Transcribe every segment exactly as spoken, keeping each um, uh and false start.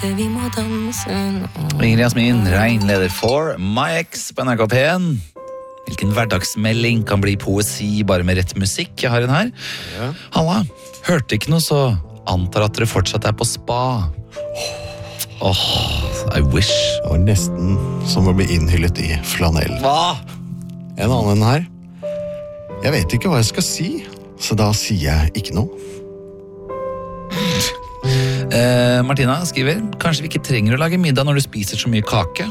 Vi må danse nå. Ingrid Jasmin, regnleder for My Ex på N R K P en. Hvilken hverdagsmelding kan bli poesi bare med rett musikk? Jeg har en her. Ja. Halla, hørte ikke noe, så antar at dere fortsatt er på spa. Åh, oh, I wish. Det var nesten som å bli innhyllet i flanell. Hva? En annen her. Jeg vet ikke hva jeg skal si, så da sier jeg ikke noe. Eh, Martina skriver, kanskje vi ikke trenger å lage middag når du spiser så mye kake?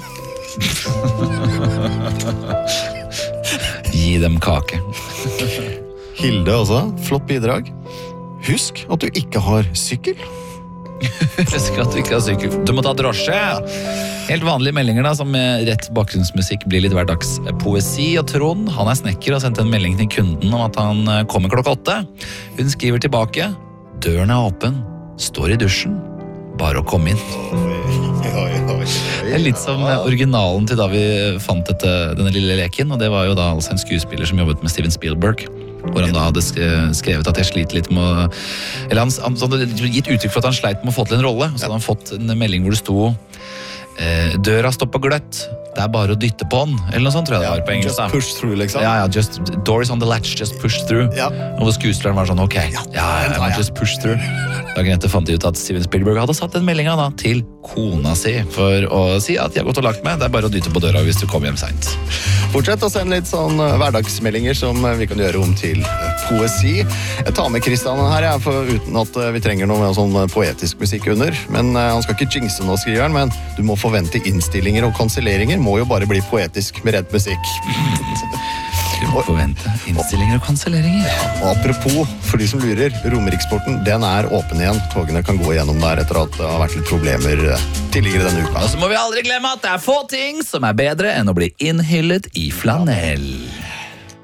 Gi dem kake. Hilde også, flott bidrag. Husk at du ikke har sykkel. Husk at du ikke har sykkel. Du må ta drosje. Helt vanlige meldinger da, som med rett bakgrunnsmusikk blir litt hverdags poesi. Og Trond, han er snekker og sendte en melding til kunden om at han kommer klokka åtte. Hun skriver tilbake, døren er åpen, står i dusjen, bare å komme inn. Det er litt som originalen til da vi fant dette, denne lille leken, og det var jo da altså en skuespiller som jobbet med Steven Spielberg, hvor han da hadde skrevet at jeg sliter litt med å... Eller han, han hadde gitt uttrykk for at han sleit med å få til en rolle, og så hadde han fått en melding hvor det sto eh, døra står på gløtt, det er bare å dytte på den, eller noe sånt tror jeg det var på engelsk. Just push through, liksom. Ja, ja, just, door is on the latch, just push through. Ja. Og hvor skuespilleren var sånn, ok, ja, ja, ja, just push through. Dagen etter fant de ut at Steven Spielberg hadde satt en melding da, til kona si for å si at jeg har gått og lagt meg, det er bare å dytte på døra hvis du kommer hjem sent. Fortsett å sende litt sånn hverdagsmeldinger som vi kan gjøre om til poesi. Jeg tar med Kristian her, jeg, for uten at vi trenger noe sånn poetisk musikk under. Men han skal ikke jinxe nå, skriver han, men du må forvente innstillinger og kanselleringer må jo bare bli poetisk med rett musikk. Du må forvente innstillinger og kanselleringer. Og apropos, for de som lurer, Romeriksporten, den er åpen igjen. Togene kan gå igjennom der etter at det har vært litt problemer tidligere denne uka. Og så må vi aldri glemme at det er få ting som er bedre enn å bli innhyllet i flanell.